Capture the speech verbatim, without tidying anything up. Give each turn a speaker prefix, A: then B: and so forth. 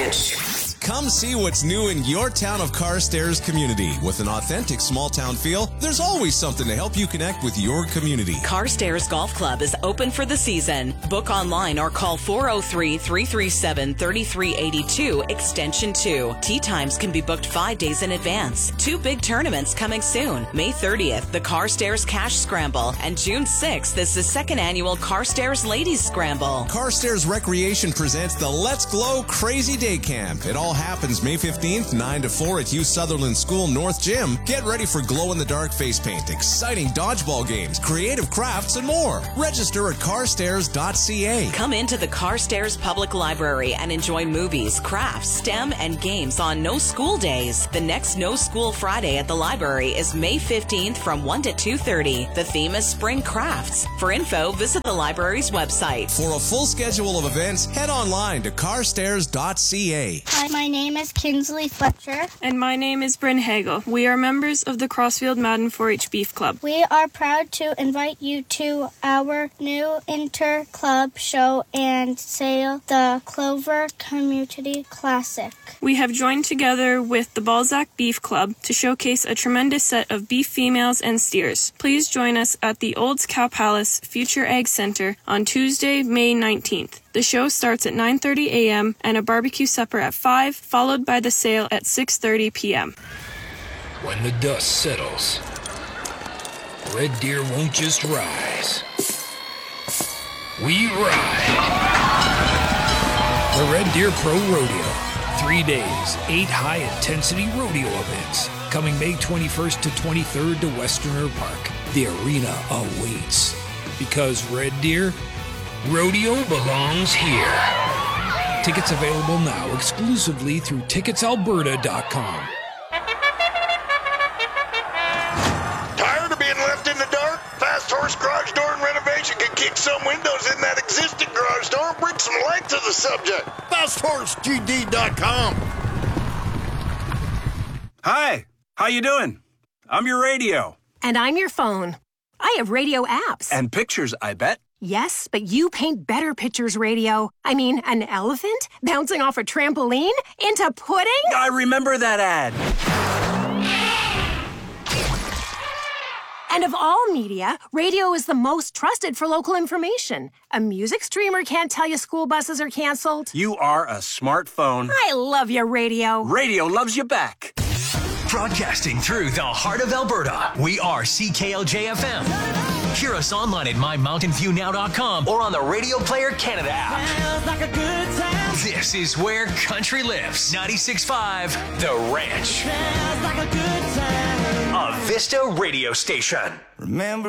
A: Ranch. Come see what's new in your town of Carstairs community. With an authentic small town feel, there's always something to help you connect with your community.
B: Carstairs Golf Club is open for the season. Book online or call four oh three, three three seven, three three eight two, extension two. Tee times can be booked five days in advance. Two big tournaments coming soon. May thirtieth, the Carstairs Cash Scramble, and June sixth is the second annual Carstairs Ladies Scramble.
A: Carstairs Recreation presents the Let's Glow Crazy Day Camp. It all happens May fifteenth, nine to four at Hugh Sutherland School North Gym. Get ready for glow-in-the-dark face paint, exciting dodgeball games, creative crafts, and more. Register at carstairs dot c a.
B: Come into the Carstairs Public Library and enjoy movies, crafts, STEM, and games on no school days. The next No School Friday at the library is May fifteenth from one to two thirty. The theme is Spring Crafts. For info, visit the library's website.
A: For a full schedule of events, head online to carstairs dot c a.
C: Hi, my name is Kinsley Fletcher.
D: And my name is Bryn Hagel. We are members of the Crossfield Madden four H Beef Club.
C: We are proud to invite you to our new inter-club show and sale, the Clover Community Classic.
D: We have joined together with the Balzac Beef Club to showcase a tremendous set of beef females and steers. Please join us at the Olds Cow Palace Future Egg Center on Tuesday, May nineteenth. The show starts at nine thirty a.m. and a barbecue supper at five, followed by the sale at six thirty p.m.
E: When the dust settles, Red Deer won't just rise. We ride. The Red Deer Pro Rodeo. Three days, eight high-intensity rodeo events. Coming May twenty-first to twenty-third to Westerner Park. The arena awaits. Because Red Deer, rodeo belongs here. Tickets available now exclusively through tickets alberta dot com.
F: Tired of being left in the dark? Fast Horse Garage Door and Renovation can kick some windows in that existing garage door and bring some light to the subject. fast horse g d dot com.
G: Hi, how you doing? I'm your radio.
H: And I'm your phone. I have radio apps.
G: And pictures, I bet.
H: Yes, but you paint better pictures, radio. I mean, an elephant bouncing off a trampoline into pudding?
G: I remember that ad.
H: And of all media, radio is the most trusted for local information. A music streamer can't tell you school buses are canceled.
G: You are a smartphone.
H: I love your radio.
G: Radio loves you back.
I: Broadcasting through the heart of Alberta, we are C K L J F M. Hear us online at my mountain view now dot com or on the Radio Player Canada app. Like a good time. This is where country lives. ninety-six point five The Ranch. Like a, good time. A Vista radio station. Remember